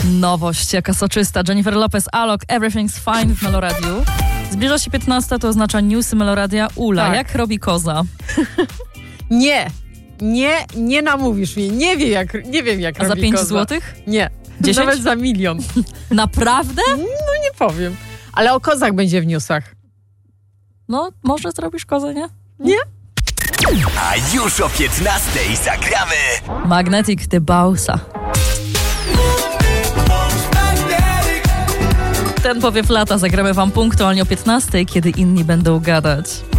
Nowość, jaka soczysta. Jennifer Lopez, Alok, Everything's Fine w Meloradiu. Zbliża się 15, to oznacza newsy Meloradia. Ula, Tak. jak robi koza? Nie namówisz mnie. Nie wiem jak A za robi 5 koza. złotych? Nie. 10? Nawet za 1 000 000. Naprawdę? Nie powiem. Ale o kozach będzie w newsach. No, może zrobisz kozę, nie? Nie? A już o 15:00 zagramy Magnetic The Bausa. Ten powiew lata zagramy wam punktualnie o 15:00, kiedy inni będą gadać.